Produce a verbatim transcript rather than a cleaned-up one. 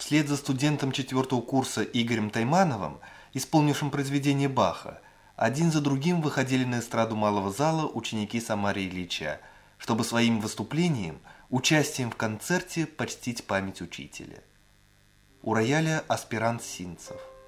Вслед за студентом четвертого курса Игорем Таймановым, исполнившим произведение Баха, один за другим выходили на эстраду малого зала ученики Самария Ильича, чтобы своим выступлением, участием в концерте почтить память учителя. У рояля аспирант Синцев.